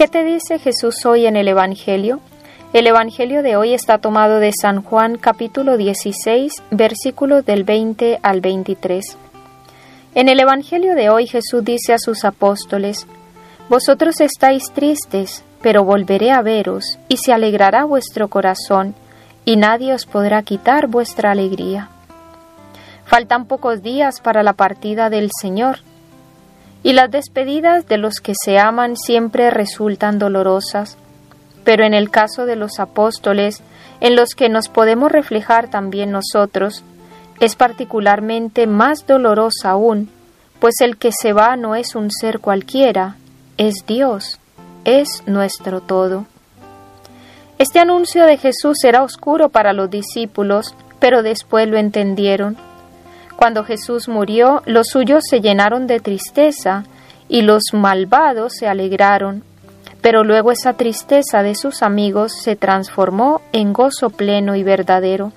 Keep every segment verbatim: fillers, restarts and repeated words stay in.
¿Qué te dice Jesús hoy en el Evangelio? El Evangelio de hoy está tomado de San Juan capítulo dieciséis, versículos del veinte al veintitrés. En el Evangelio de hoy Jesús dice a sus apóstoles: «Vosotros estáis tristes, pero volveré a veros, y se alegrará vuestro corazón, y nadie os podrá quitar vuestra alegría». Faltan pocos días para la partida del Señor, y las despedidas de los que se aman siempre resultan dolorosas, pero en el caso de los apóstoles, en los que nos podemos reflejar también nosotros, es particularmente más dolorosa aún, pues el que se va no es un ser cualquiera, es Dios, es nuestro todo. Este anuncio de Jesús era oscuro para los discípulos, pero después lo entendieron. Cuando Jesús murió, los suyos se llenaron de tristeza y los malvados se alegraron, pero luego esa tristeza de sus amigos se transformó en gozo pleno y verdadero.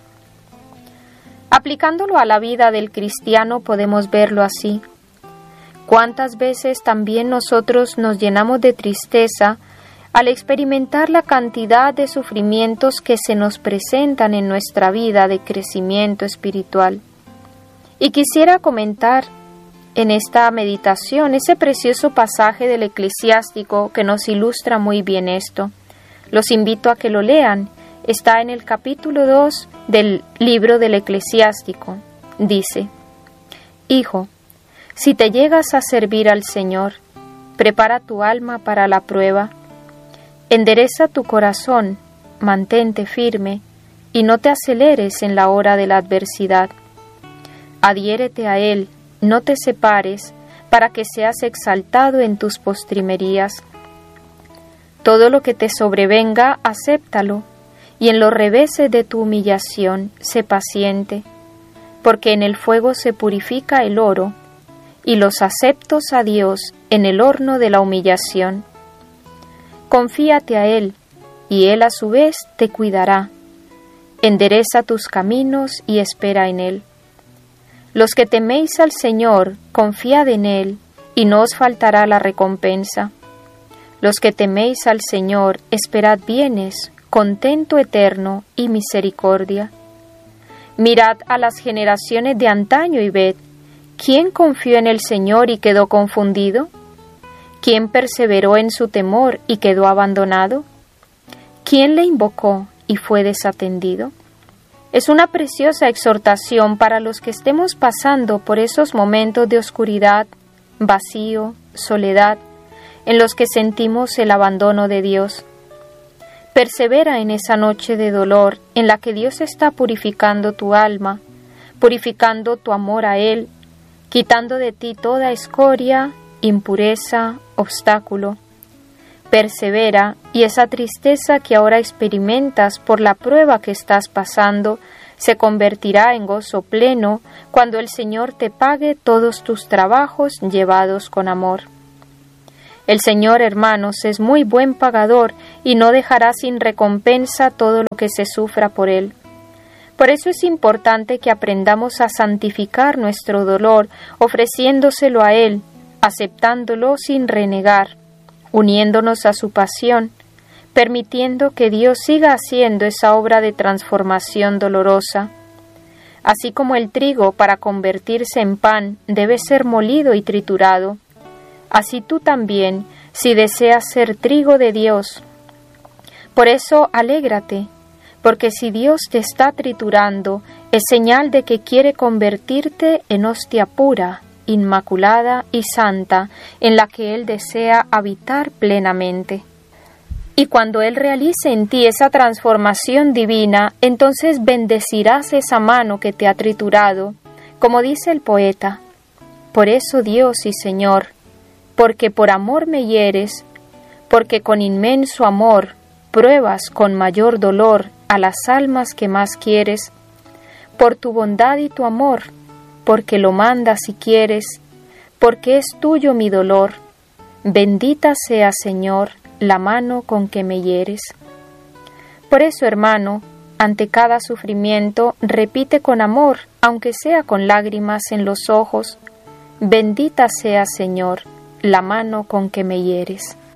Aplicándolo a la vida del cristiano podemos verlo así. ¿Cuántas veces también nosotros nos llenamos de tristeza al experimentar la cantidad de sufrimientos que se nos presentan en nuestra vida de crecimiento espiritual? Y quisiera comentar en esta meditación ese precioso pasaje del Eclesiástico que nos ilustra muy bien esto. Los invito a que lo lean. Está en el capítulo dos del libro del Eclesiástico. Dice: «Hijo, si te llegas a servir al Señor, prepara tu alma para la prueba. Endereza tu corazón, mantente firme, y no te aceleres en la hora de la adversidad. Adhiérete a Él, no te separes, para que seas exaltado en tus postrimerías. Todo lo que te sobrevenga, acéptalo, y en los reveses de tu humillación, sé paciente, porque en el fuego se purifica el oro, y los aceptos a Dios en el horno de la humillación. Confíate a Él, y Él a su vez te cuidará. Endereza tus caminos y espera en Él. Los que teméis al Señor, confiad en Él, y no os faltará la recompensa. Los que teméis al Señor, esperad bienes, contento eterno y misericordia. Mirad a las generaciones de antaño y ved, ¿quién confió en el Señor y quedó confundido? ¿Quién perseveró en su temor y quedó abandonado? ¿Quién le invocó y fue desatendido?». Es una preciosa exhortación para los que estemos pasando por esos momentos de oscuridad, vacío, soledad, en los que sentimos el abandono de Dios. Persevera en esa noche de dolor en la que Dios está purificando tu alma, purificando tu amor a Él, quitando de ti toda escoria, impureza, obstáculo. Persevera, y esa tristeza que ahora experimentas por la prueba que estás pasando se convertirá en gozo pleno cuando el Señor te pague todos tus trabajos llevados con amor. El Señor, hermanos, es muy buen pagador y no dejará sin recompensa todo lo que se sufra por Él. Por eso es importante que aprendamos a santificar nuestro dolor, ofreciéndoselo a Él, aceptándolo sin renegar, uniéndonos a su pasión, permitiendo que Dios siga haciendo esa obra de transformación dolorosa. Así como el trigo para convertirse en pan debe ser molido y triturado, así tú también, si deseas ser trigo de Dios. Por eso alégrate, porque si Dios te está triturando, es señal de que quiere convertirte en hostia pura, inmaculada y santa, en la que Él desea habitar plenamente. Y cuando Él realice en ti esa transformación divina, entonces bendecirás esa mano que te ha triturado, como dice el poeta: «Por eso, Dios y Señor, porque por amor me hieres, porque con inmenso amor pruebas con mayor dolor a las almas que más quieres, por tu bondad y tu amor, porque lo mandas y quieres, porque es tuyo mi dolor. Bendita sea, Señor, la mano con que me hieres». Por eso, hermano, ante cada sufrimiento, repite con amor, aunque sea con lágrimas en los ojos: «Bendita sea, Señor, la mano con que me hieres».